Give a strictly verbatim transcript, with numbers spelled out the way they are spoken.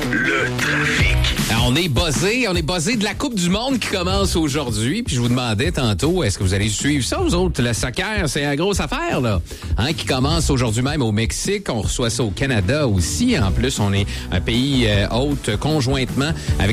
Le trafic. Alors, on est buzzé, on est buzzé de la Coupe du Monde qui commence aujourd'hui. Puis je vous demandais tantôt, est-ce que vous allez suivre ça, vous autres? Le soccer, c'est une grosse affaire, là. Hein, qui commence aujourd'hui même au Mexique. On reçoit ça au Canada aussi. En plus, on est un pays euh, hôte conjointement avec